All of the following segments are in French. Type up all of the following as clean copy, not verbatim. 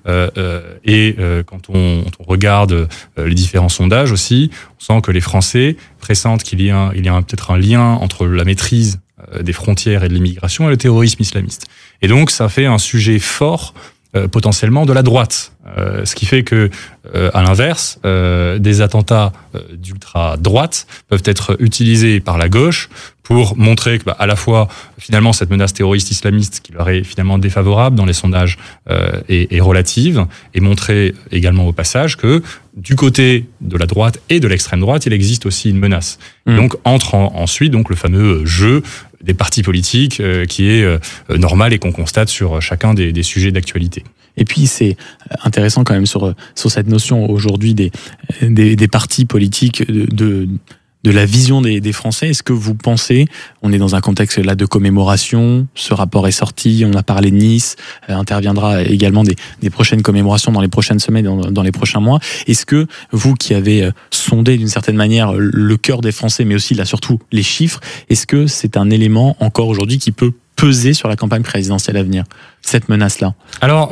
Quand on regarde les différents sondages aussi, on sent que les Français pressentent qu'il y a peut-être un lien entre la maîtrise des frontières et de l'immigration et le terrorisme islamiste. Et donc, ça fait un sujet fort potentiellement de la droite. Ce qui fait que, à l'inverse, des attentats d'ultra-droite peuvent être utilisés par la gauche pour montrer que, à la fois, finalement, cette menace terroriste islamiste qui leur est finalement défavorable dans les sondages est relative, et montrer également au passage que, du côté de la droite et de l'extrême droite, il existe aussi une menace. Donc, entre ensuite le fameux jeu des partis politiques qui est normal et qu'on constate sur chacun des sujets d'actualité. Et puis c'est intéressant quand même sur cette notion aujourd'hui des partis politiques, de la vision des Français. Est-ce que vous pensez, on est dans un contexte là de commémoration, ce rapport est sorti, on a parlé de Nice, interviendra également des prochaines commémorations dans les prochaines semaines, dans les prochains mois. Est-ce que vous qui avez sondé d'une certaine manière le cœur des Français, mais aussi là surtout les chiffres, est-ce que c'est un élément encore aujourd'hui qui peut peser sur la campagne présidentielle à venir, cette menace-là? Alors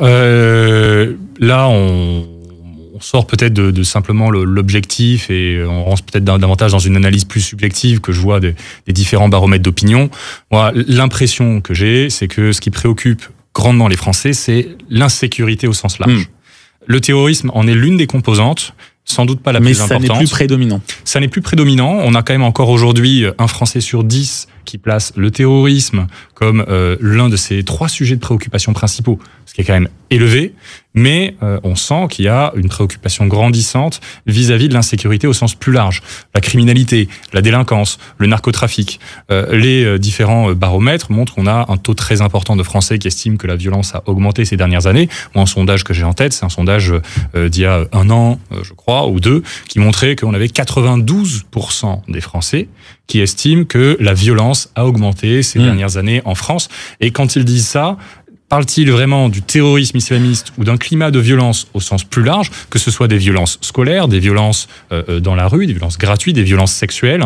là, on sort peut-être de simplement l'objectif et on rentre peut-être davantage dans une analyse plus subjective que je vois des différents baromètres d'opinion. Moi, l'impression que j'ai, c'est que ce qui préoccupe grandement les Français, c'est l'insécurité au sens large. Le terrorisme en est l'une des composantes, sans doute pas la plus importante. Mais ça n'est plus prédominant. Ça n'est plus prédominant. On a quand même encore aujourd'hui un Français sur 10 qui place le terrorisme comme l'un de ses 3 sujets de préoccupation principaux, ce qui est quand même élevé, mais on sent qu'il y a une préoccupation grandissante vis-à-vis de l'insécurité au sens plus large. La criminalité, la délinquance, le narcotrafic, les différents baromètres montrent qu'on a un taux très important de Français qui estiment que la violence a augmenté ces dernières années. Moi, un sondage que j'ai en tête, c'est un sondage d'il y a 1 an, je crois, ou 2, qui montrait qu'on avait 92% des Français qui estiment que la violence a augmenté ces dernières années en France. Et quand ils disent ça, parle-t-il vraiment du terrorisme islamiste ou d'un climat de violence au sens plus large, que ce soit des violences scolaires, des violences dans la rue, des violences gratuites, des violences sexuelles?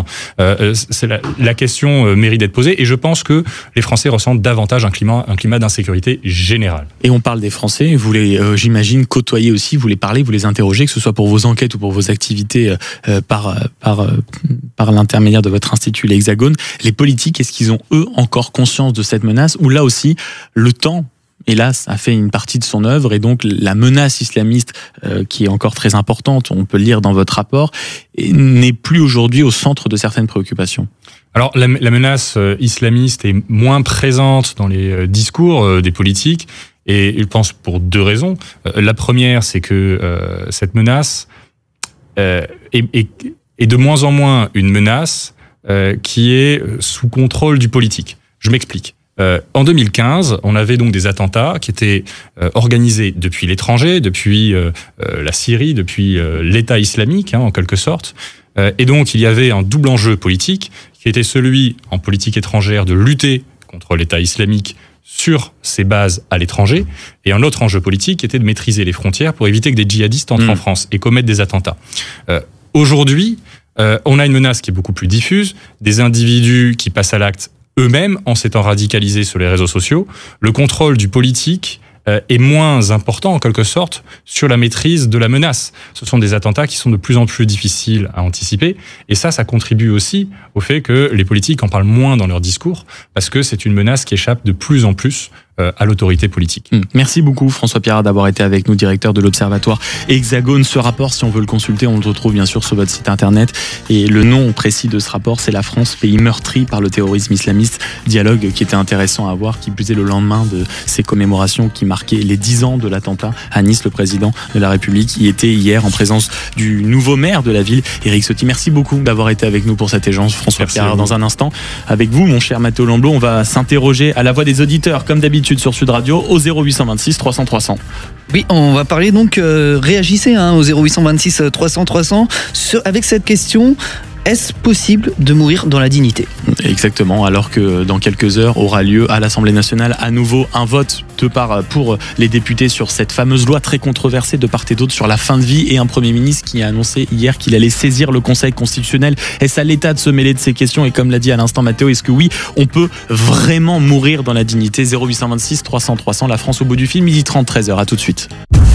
La question mérite d'être posée, et je pense que les Français ressentent davantage un climat d'insécurité générale. Et on parle des Français, vous les, j'imagine, côtoyer aussi, vous les parlez, vous les interrogez, que ce soit pour vos enquêtes ou pour vos activités par l'intermédiaire de votre institut, l'Hexagone. Les politiques, est-ce qu'ils ont, eux, encore conscience de cette menace, ou là aussi, le temps, hélas, a fait une partie de son œuvre, et donc la menace islamiste, qui est encore très importante, on peut le lire dans votre rapport, n'est plus aujourd'hui au centre de certaines préoccupations? Alors, la menace islamiste est moins présente dans les discours des politiques, et je pense pour 2 raisons. La première, c'est que cette menace est de moins en moins une menace qui est sous contrôle du politique. Je m'explique. En 2015, on avait donc des attentats qui étaient organisés depuis l'étranger, depuis la Syrie, depuis l'État islamique, en quelque sorte. Et donc, il y avait un double enjeu politique, qui était celui, en politique étrangère, de lutter contre l'État islamique sur ses bases à l'étranger, et un autre enjeu politique qui était de maîtriser les frontières pour éviter que des djihadistes entrent en France et commettent des attentats. Aujourd'hui, on a une menace qui est beaucoup plus diffuse, des individus qui passent à l'acte eux-mêmes en s'étant radicalisés sur les réseaux sociaux. Le contrôle du politique est moins important, en quelque sorte, sur la maîtrise de la menace. Ce sont des attentats qui sont de plus en plus difficiles à anticiper, et ça contribue aussi au fait que les politiques en parlent moins dans leur discours, parce que c'est une menace qui échappe de plus en plus à l'autorité politique. Merci beaucoup François Pierrat d'avoir été avec nous, directeur de l'Observatoire Hexagone. Ce rapport, si on veut le consulter, on le retrouve bien sûr sur votre site internet, et le nom précis de ce rapport, c'est La France, pays meurtri par le terrorisme islamiste. Dialogue qui était intéressant à voir, qui plus est le lendemain de ces commémorations qui marquaient les 10 ans de l'attentat à Nice. Le président de la République y était hier en présence du nouveau maire de la ville, Éric Ciotti. Merci beaucoup d'avoir été avec nous pour cet échange, François Pierrat. Dans un instant, avec vous, mon cher Mathéo Lamblot, on va s'interroger à la voix des auditeurs, comme d'habitude sur Sud Radio, au 0826 300 300. Oui, on va parler donc, réagissez au 0826 300 300 avec cette question: est-ce possible de mourir dans la dignité? Exactement, alors que dans quelques heures aura lieu à l'Assemblée nationale à nouveau un vote pour les députés sur cette fameuse loi très controversée de part et d'autre sur la fin de vie, et un Premier ministre qui a annoncé hier qu'il allait saisir le Conseil constitutionnel. Est-ce à l'État de se mêler de ces questions? Et comme l'a dit à l'instant Mathéo, est-ce que oui, on peut vraiment mourir dans la dignité? 0826 300 300, la France au bout du fil, 12h30, 13h, à tout de suite.